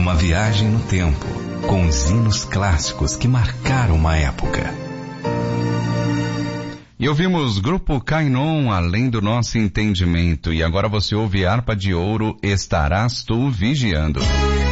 uma viagem no tempo, com os hinos clássicos que marcaram uma época. E ouvimos Grupo Kainon, Além do Nosso Entendimento. E agora você ouve Harpa de Ouro, Estarás Tu Vigiando.